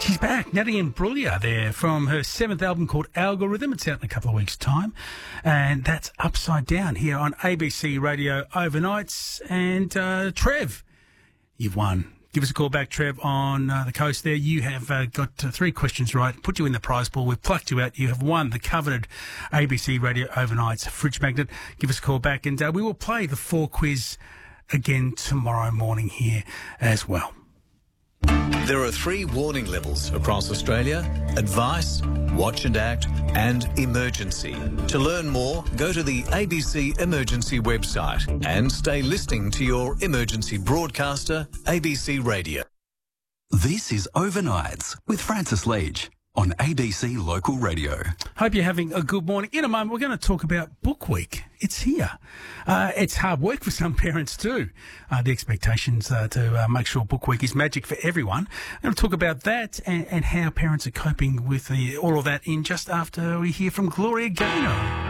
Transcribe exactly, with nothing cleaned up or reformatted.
She's back, Natalie Imbruglia there from her seventh album called Algorithm. It's out in a couple of weeks' time. And that's Upside Down here on A B C Radio Overnights. And uh, Trev, you've won. Give us a call back, Trev, on uh, the coast there. You have uh, got uh, three questions right, put you in the prize pool. We've plucked you out. You have won the coveted A B C Radio Overnights fridge magnet. Give us a call back and uh, we will play the four quiz again tomorrow morning here as well. There are three warning levels across Australia: advice, watch and act, and emergency. To learn more, go to the A B C Emergency website and stay listening to your emergency broadcaster, A B C Radio. This is Overnights with Francis Leach on A B C Local Radio. Hope you're having a good morning. In a moment, we're going to talk about Book Week. It's here. Uh, it's hard work for some parents too. Uh, the expectations uh, to uh, make sure Book Week is magic for everyone. I'm going to talk about that and, and how parents are coping with the, all of that in just after we hear from Gloria Gaynor.